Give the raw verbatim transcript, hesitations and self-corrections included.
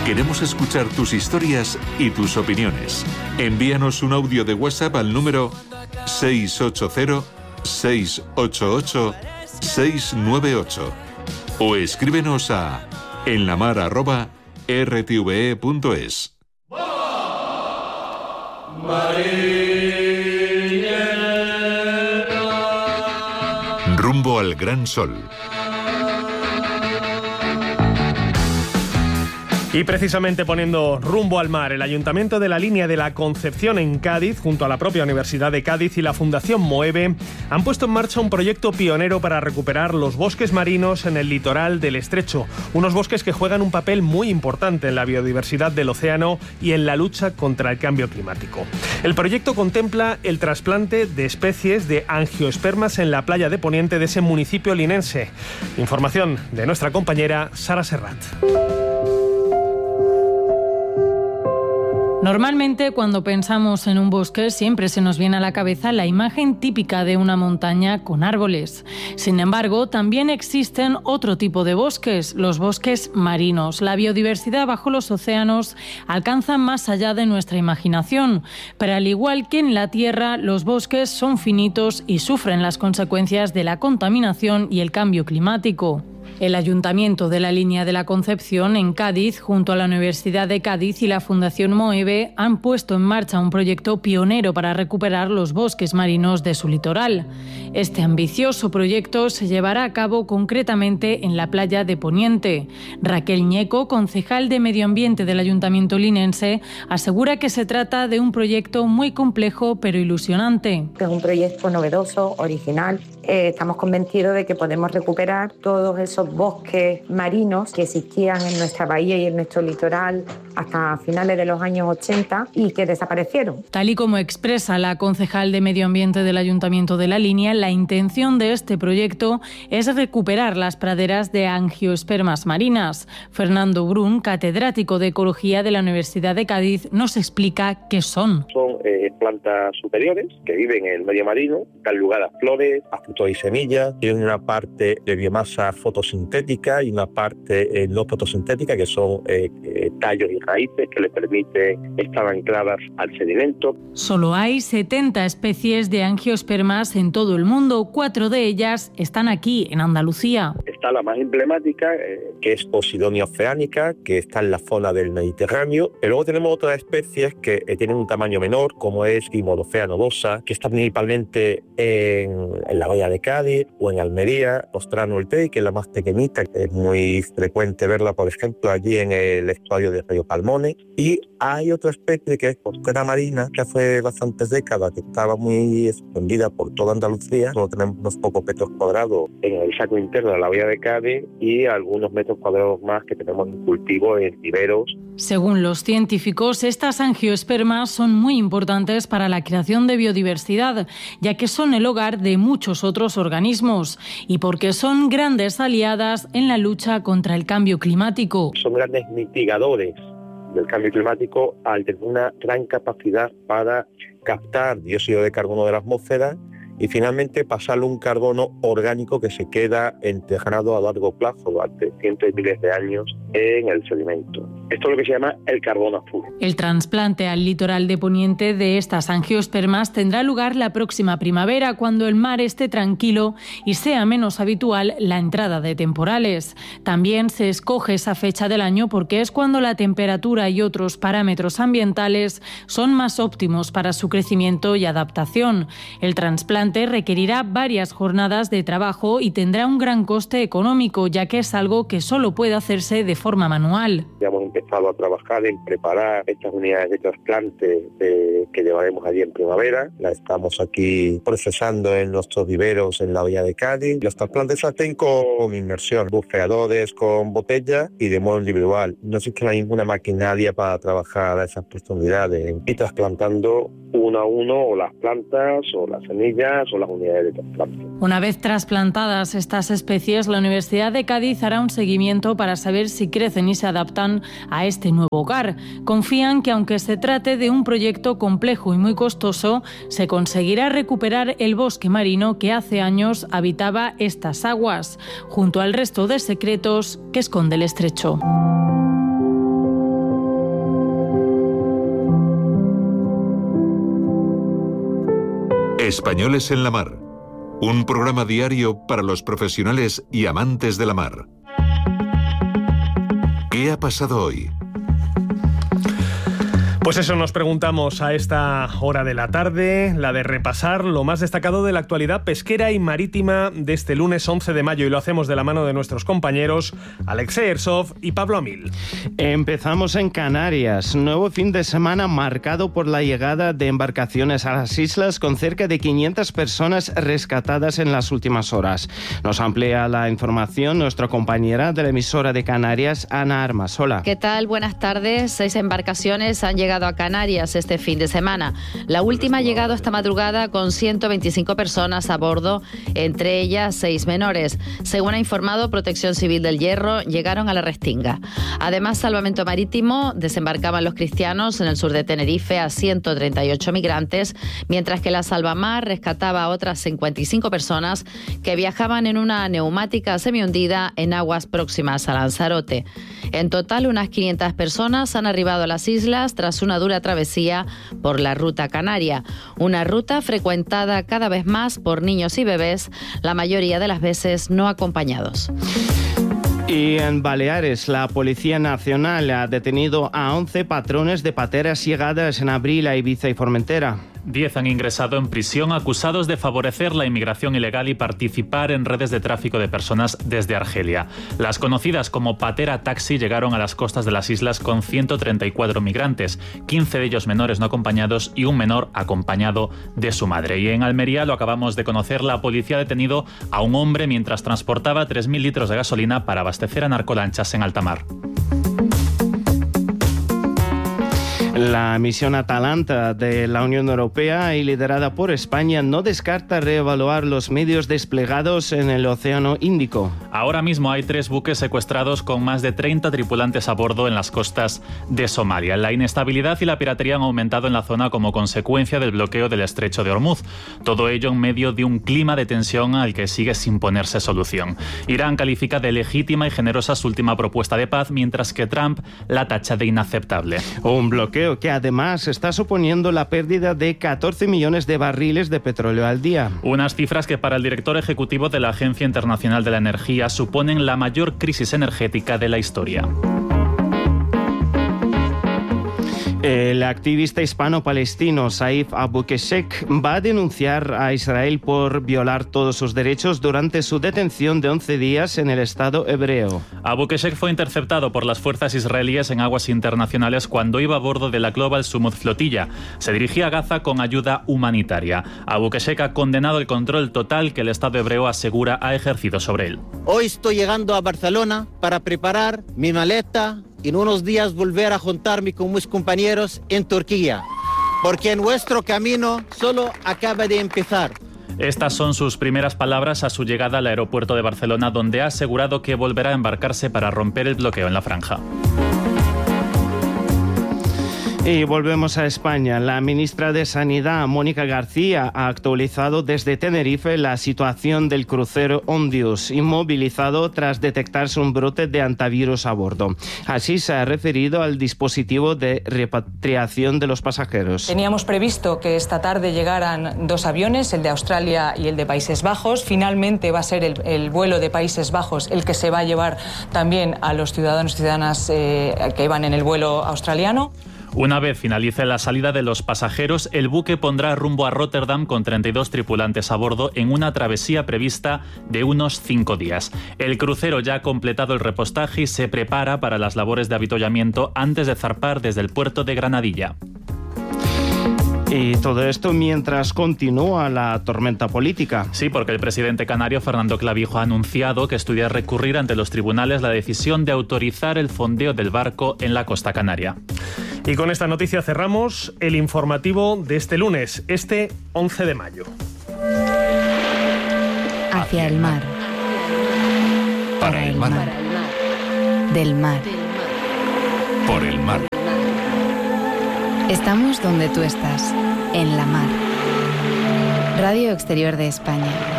Queremos escuchar tus historias y tus opiniones. Envíanos un audio de WhatsApp al número seis ocho cero, seis ocho ocho, seis nueve ocho o escríbenos a enlamar arroba r t v e punto es. Rumbo al gran sol. Y precisamente poniendo rumbo al mar, el Ayuntamiento de la Línea de la Concepción en Cádiz, junto a la propia Universidad de Cádiz y la Fundación Moeve, han puesto en marcha un proyecto pionero para recuperar los bosques marinos en el litoral del Estrecho. Unos bosques que juegan un papel muy importante en la biodiversidad del océano y en la lucha contra el cambio climático. El proyecto contempla el trasplante de especies de angiospermas en la playa de Poniente de ese municipio linense. Información de nuestra compañera Sara Serrat. Normalmente, cuando pensamos en un bosque, siempre se nos viene a la cabeza la imagen típica de una montaña con árboles. Sin embargo, también existen otro tipo de bosques, los bosques marinos. La biodiversidad bajo los océanos alcanza más allá de nuestra imaginación, pero al igual que en la Tierra, los bosques son finitos y sufren las consecuencias de la contaminación y el cambio climático. El Ayuntamiento de la Línea de la Concepción en Cádiz, junto a la Universidad de Cádiz y la Fundación Moeve, han puesto en marcha un proyecto pionero para recuperar los bosques marinos de su litoral. Este ambicioso proyecto se llevará a cabo concretamente en la playa de Poniente. Raquel Ñeco, concejal de Medio Ambiente del Ayuntamiento linense, asegura que se trata de un proyecto muy complejo pero ilusionante. Es un proyecto novedoso, original. Eh, estamos convencidos de que podemos recuperar todos esos bosques marinos que existían en nuestra bahía y en nuestro litoral hasta finales de los años ochenta y que desaparecieron. Tal y como expresa la concejal de Medio Ambiente del Ayuntamiento de la Línea, la intención de este proyecto es recuperar las praderas de angiospermas marinas. Fernando Brun, catedrático de Ecología de la Universidad de Cádiz, nos explica qué son. Son eh, plantas superiores que viven en el medio marino, dan lugar a flores, a frutos y semillas. Tienen una parte de biomasa fotosintética y una parte eh, no fotosintética, que son eh, eh, tallos y raíces que le permiten estar ancladas al sedimento. Solo hay setenta especies de angiospermas en todo el mundo. Cuatro de ellas están aquí, en Andalucía. Está la más emblemática, eh, que es Posidonia oceanica, que está en la zona del Mediterráneo. Y luego tenemos otras especies que eh, tienen un tamaño menor, como es Dimorofea nodosa, que está principalmente en, en la bahía de Cádiz o en Almería. Nostrano ultei, que es la más pequeñita, que es muy frecuente verla, por ejemplo, allí en el estuario del río Palmones. Y hay otra especie que es Cosquera marina, que hace bastantes décadas que estaba muy extendida por toda Andalucía. Solo tenemos unos pocos metros cuadrados en el saco interno de la bahía de Cádiz y algunos metros cuadrados más que tenemos en cultivo en viveros. Según los científicos, estas angiospermas son muy importantes para la creación de biodiversidad, ya que son el hogar de muchos otros organismos y porque son grandes aliadas en la lucha contra el cambio climático. Son grandes mitigadores del cambio climático al tener una gran capacidad para captar dióxido de carbono de la atmósfera y finalmente pasarle un carbono orgánico que se queda enterrado a largo plazo durante cientos de miles de años en el sedimento. Esto es lo que se llama el carbono azul. El trasplante al litoral de Poniente de estas angiospermas tendrá lugar la próxima primavera, cuando el mar esté tranquilo y sea menos habitual la entrada de temporales. También se escoge esa fecha del año porque es cuando la temperatura y otros parámetros ambientales son más óptimos para su crecimiento y adaptación. El trasplante requerirá varias jornadas de trabajo y tendrá un gran coste económico, ya que es algo que solo puede hacerse de forma manual. Ya hemos empezado a trabajar en preparar estas unidades de trasplante de, que llevaremos allí en primavera. La estamos aquí procesando en nuestros viveros en la bahía de Cádiz. Los trasplantes se hacen con inmersión, bufeadores con botella y de modo individual. No existe ninguna maquinaria para trabajar a esas profundidades. Y trasplantando uno a uno o las plantas o las semillas o las unidades de trasplante. Una vez trasplantadas estas especies, la Universidad de Cádiz hará un seguimiento para saber si crecen y se adaptan a este nuevo hogar. Confían que, aunque se trate de un proyecto complejo y muy costoso, se conseguirá recuperar el bosque marino que hace años habitaba estas aguas, junto al resto de secretos que esconde el estrecho. Españoles en la Mar. Un programa diario para los profesionales y amantes de la mar. ¿Qué ha pasado hoy? Pues eso nos preguntamos a esta hora de la tarde, la de repasar lo más destacado de la actualidad pesquera y marítima de este lunes once de mayo, y lo hacemos de la mano de nuestros compañeros Alexei Ersov y Pablo Amil. Empezamos en Canarias, nuevo fin de semana marcado por la llegada de embarcaciones a las islas, con cerca de quinientas personas rescatadas en las últimas horas. Nos amplía la información nuestra compañera de la emisora de Canarias, Ana Armas. Hola. ¿Qué tal? Buenas tardes. Seis embarcaciones han llegado a Canarias este fin de semana. La última ha llegado esta madrugada con ciento veinticinco personas a bordo, entre ellas seis menores. Según ha informado Protección Civil del Hierro, llegaron a la Restinga. Además, Salvamento Marítimo desembarcaban los cristianos en el sur de Tenerife a ciento treinta y ocho migrantes, mientras que la Salvamar rescataba a otras cincuenta y cinco personas que viajaban en una neumática semihundida en aguas próximas a Lanzarote. En total, unas quinientas personas han arribado a las islas tras una dura travesía por la ruta canaria, una ruta frecuentada cada vez más por niños y bebés, la mayoría de las veces no acompañados. Y en Baleares, la Policía Nacional ha detenido a once patrones de pateras llegadas en abril a Ibiza y Formentera. Diez han ingresado en prisión acusados de favorecer la inmigración ilegal y participar en redes de tráfico de personas desde Argelia. Las conocidas como Patera Taxi llegaron a las costas de las islas con ciento treinta y cuatro migrantes, quince de ellos menores no acompañados y un menor acompañado de su madre. Y en Almería, lo acabamos de conocer, la policía ha detenido a un hombre mientras transportaba tres mil litros de gasolina para abastecer a narcolanchas en alta mar. La misión Atalanta de la Unión Europea y liderada por España no descarta reevaluar los medios desplegados en el Océano Índico. Ahora mismo hay tres buques secuestrados con más de treinta tripulantes a bordo en las costas de Somalia. La inestabilidad y la piratería han aumentado en la zona como consecuencia del bloqueo del estrecho de Hormuz. Todo ello en medio de un clima de tensión al que sigue sin ponerse solución. Irán califica de legítima y generosa su última propuesta de paz, mientras que Trump la tacha de inaceptable. Un bloqueo que además está suponiendo la pérdida de catorce millones de barriles de petróleo al día. Unas cifras que para el director ejecutivo de la Agencia Internacional de la Energía suponen la mayor crisis energética de la historia. El activista hispano-palestino Saif Abou-Keshek va a denunciar a Israel por violar todos sus derechos durante su detención de once días en el Estado hebreo. Abou-Keshek fue interceptado por las fuerzas israelíes en aguas internacionales cuando iba a bordo de la Global Sumud Flotilla. Se dirigía a Gaza con ayuda humanitaria. Abou-Keshek ha condenado el control total que el Estado hebreo asegura ha ejercido sobre él. Hoy estoy llegando a Barcelona para preparar mi maleta y en unos días volver a juntarme con mis compañeros en Turquía, porque nuestro camino solo acaba de empezar. Estas son sus primeras palabras a su llegada al aeropuerto de Barcelona, donde ha asegurado que volverá a embarcarse para romper el bloqueo en la franja. Y volvemos a España. La ministra de Sanidad, Mónica García, ha actualizado desde Tenerife la situación del crucero Ondius, inmovilizado tras detectarse un brote de antivirus a bordo. Así se ha referido al dispositivo de repatriación de los pasajeros. Teníamos previsto que esta tarde llegaran dos aviones, el de Australia y el de Países Bajos. Finalmente va a ser el, el vuelo de Países Bajos el que se va a llevar también a los ciudadanos y ciudadanas eh, que iban en el vuelo australiano. Una vez finalice la salida de los pasajeros, el buque pondrá rumbo a Rotterdam con treinta y dos tripulantes a bordo en una travesía prevista de unos cinco días. El crucero ya ha completado el repostaje y se prepara para las labores de avituallamiento antes de zarpar desde el puerto de Granadilla. Y todo esto mientras continúa la tormenta política. Sí, porque el presidente canario Fernando Clavijo ha anunciado que estudia recurrir ante los tribunales la decisión de autorizar el fondeo del barco en la costa canaria. Y con esta noticia cerramos el informativo de este lunes, este once de mayo. Hacia el mar. Para el mar. Del mar. Por el mar. Estamos donde tú estás, en la mar. Radio Exterior de España.